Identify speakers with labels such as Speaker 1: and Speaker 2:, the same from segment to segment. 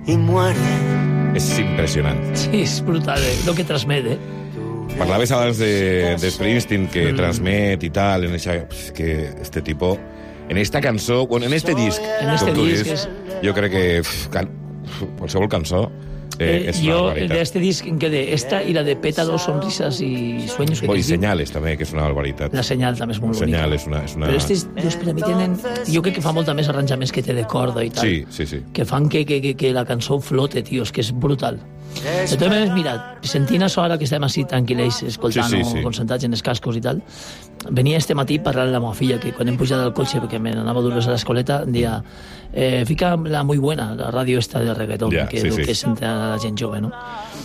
Speaker 1: y muere.
Speaker 2: És impressionant.
Speaker 3: Sí, és brutal, el que transmet,
Speaker 2: Parlaves abans de Springsteen, que transmet i tal, que este tipo, en esta cançó, bueno, en este disc, jo crec que qualsevol cançó és una
Speaker 3: yo
Speaker 2: barbaritat.
Speaker 3: de este disc em quedé esta y la de Pétalos, sonrisas y sueños que
Speaker 2: I Senyales també, que és una barbaritat.
Speaker 3: La Senyal també és molt bonica.
Speaker 2: Senyal és una...
Speaker 3: Però estes dos per a mi tenen... Jo crec que fa molta més arranjaments que té de corda i tal.
Speaker 2: Sí.
Speaker 3: Que fan que la cançó flote, tio, és que és brutal. De totes maneres, mira, sentint això ara que estem així tranquil·lets, escoltant o concentrats en els cascos i tal, venia este matí parlant amb la meva filla, que quan hem pujat al cotxe, perquè me n'anava dur-los a l'escoleta, em deia, fica la muy buena, la ràdio esta de reggaeton, que és el que sent la gent jove, no?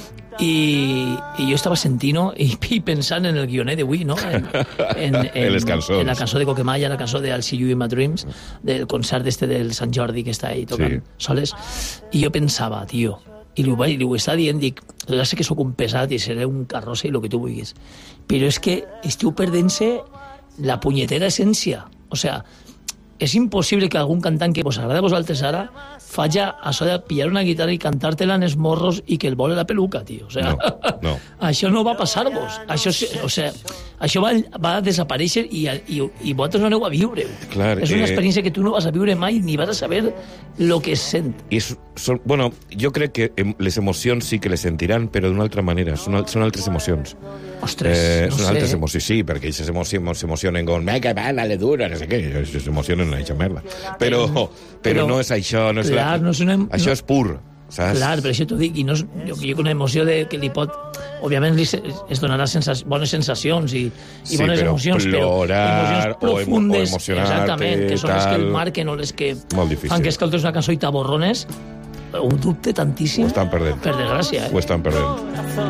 Speaker 3: I jo estava sentint-ho i pensant en el guionet d'avui, no? En
Speaker 2: les cançons.
Speaker 3: En la cançó de Coquemaya, la cançó de I'll See You in My Dreams, del concert este del Sant Jordi que està ahí tocant soles, i jo pensava, tio, i ho està dient, dic, ja sé que sóc un pesat i seré un carrossa i el que tu vulguis, però és que esteu perdent-se la punyetera essència. O sea, és impossible que algun cantant que vos agrada a vosaltres ara faci això de pillar una guitarra i cantar-te-la en els morros i que el vole la peluca, tio. O sea,
Speaker 2: no.
Speaker 3: Això no va passar-vos. Això va desaparèixer i vosaltres no aneu a viure.
Speaker 2: Clar,
Speaker 3: és una experiència que tu no vas a viure mai ni vas a saber el que es sent.
Speaker 2: Bueno, jo crec que les emocions sí que les sentiran, però d'una altra manera. Són altres emocions.
Speaker 3: Ostres, no
Speaker 2: són
Speaker 3: sé.
Speaker 2: altres emocions, sí, perquè ells s'emocionen com, que va, dale dura, no sé què, s'emocionen en aquesta merda. Però no és això, no és
Speaker 3: clar,
Speaker 2: això és pur, saps?
Speaker 3: Clar, per això t'ho dic, i no és, jo crec una emoció que li pot... Òbviament es donarà bones sensacions i bones emocions, però emocions profundes,
Speaker 2: o emocionar-te,
Speaker 3: exactament, que són les que el marquen o les que fan que escoltes una cançó i t'aborrones, ho dubte tantíssim.
Speaker 2: Ho estan perdent.
Speaker 3: Per desgràcia,
Speaker 2: Ho estan perdent.